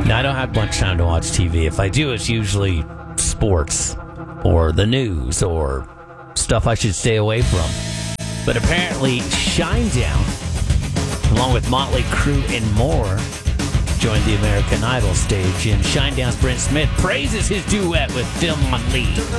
Now, I don't have much time to watch TV. If I do, it's usually sports or the news or stuff I should stay away from. But apparently, Shinedown, along with Motley Crue and more, joined the American Idol stage. And Shinedown's Brent Smith praises his duet with Phil Monley.